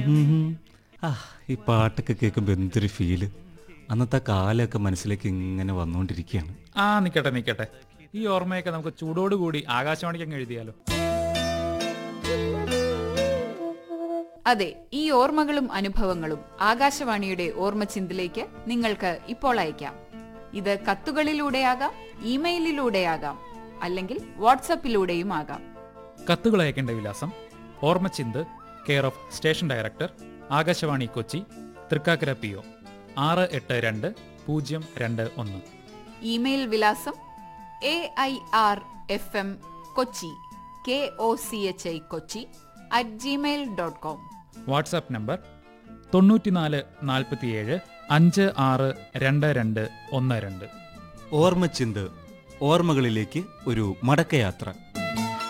ഉം. ആ ഈ പാട്ടൊക്കെ കേൾക്കുമ്പോൾ എന്തൊരു ഫീല്. അന്നത്തെ കാലമൊക്കെ മനസ്സിലേക്ക് ഇങ്ങനെ വന്നുകൊണ്ടിരിക്കുകയാണ്. നിക്കട്ടെ. ഈ ഓർമ്മയൊക്കെ നമുക്ക് ചൂടോടുകൂടി ആകാശവാണിക്ക് അങ്ങ് എഴുതിയാലോ? അതെ, ഈ ഓർമ്മകളും അനുഭവങ്ങളും ആകാശവാണിയുടെ ഓർമ്മച്ചിന്തിലേക്ക് നിങ്ങൾക്ക് ഇപ്പോൾ അയക്കാം. ഇത് കത്തുകളിലൂടെയാകാം, ഇമെയിലിലൂടെയാകാം, അല്ലെങ്കിൽ വാട്സപ്പിലൂടെയും ആകാം. കത്തുകൾ അയക്കേണ്ട വിലാസം: ഓർമ്മച്ചിന്ത്, care of station director, Akashvani Kochi, Thrikkakara PO 682-021. Email വിലാസം AIRFM Kochi KOCHI Kochi @gmail.com. WhatsApp number 94 47 56 22 12. ഓർമ്മച്ചിന്ത്, ഓർമ്മകളിലേക്ക് ഒരു മടക്കയാത്ര.